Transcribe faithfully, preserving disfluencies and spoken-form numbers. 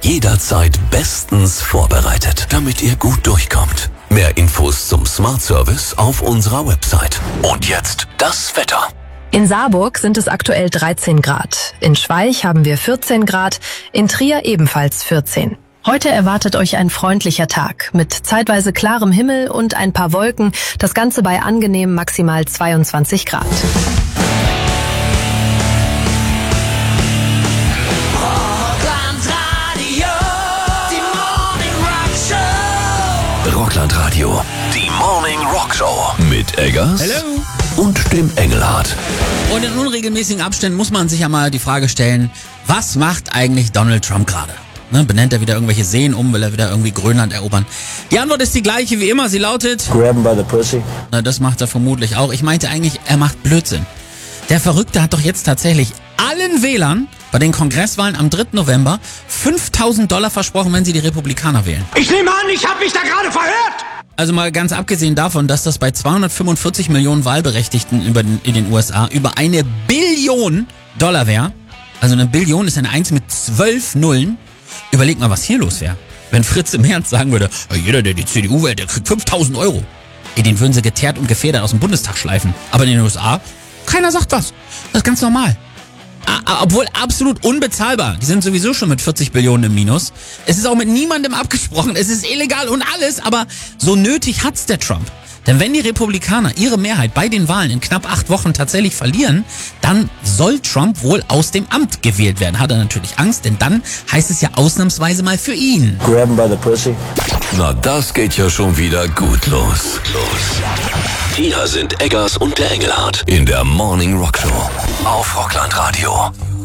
jederzeit bestens vorbereitet, damit ihr gut durchkommt. Mehr Infos zum Smart Service auf unserer Website. Und jetzt das Wetter. In Saarburg sind es aktuell dreizehn Grad. In Schweich haben wir vierzehn Grad, in Trier ebenfalls vierzehn. Heute erwartet euch ein freundlicher Tag mit zeitweise klarem Himmel und ein paar Wolken. Das Ganze bei angenehm maximal zweiundzwanzig Grad. Rocklandradio, die Morning Rock Show mit Eggers Hello. und dem Engelhardt. Und in unregelmäßigen Abständen muss man sich ja mal die Frage stellen, was macht eigentlich Donald Trump gerade? Ne, benennt er wieder irgendwelche Seen um, will er wieder irgendwie Grönland erobern? Die Antwort ist die gleiche wie immer, sie lautet... Grab him by the pussy. Na, das macht er vermutlich auch. Ich meinte eigentlich, er macht Blödsinn. Der Verrückte hat doch jetzt tatsächlich allen Wählern bei den Kongresswahlen am dritten November fünftausend Dollar versprochen, wenn sie die Republikaner wählen. Ich nehme an, ich habe mich da gerade verhört! Also mal ganz abgesehen davon, dass das bei zweihundertfünfundvierzig Millionen Wahlberechtigten über den, in den U S A über eine Billion Dollar wäre. Also eine Billion ist eine Eins mit zwölf Nullen. Überleg mal, was hier los wäre. Wenn Fritz im Ernst sagen würde, jeder, der die C D U wählt, der kriegt fünftausend Euro. Ey, den würden sie geteert und gefedert aus dem Bundestag schleifen. Aber in den U S A, keiner sagt was. Das ist ganz normal. A- obwohl absolut unbezahlbar. Die sind sowieso schon mit vierzig Billionen im Minus. Es ist auch mit niemandem abgesprochen. Es ist illegal und alles, aber so nötig hat's der Trump. Denn wenn die Republikaner ihre Mehrheit bei den Wahlen in knapp acht Wochen tatsächlich verlieren, dann soll Trump wohl aus dem Amt gewählt werden. Hat er natürlich Angst, denn dann heißt es ja ausnahmsweise mal für ihn. Grab him by the pussy. Na, das geht ja schon wieder gut los. Los. Hier sind Eggers und der Engelhardt in der Morning Rock Show auf Rocklandradio.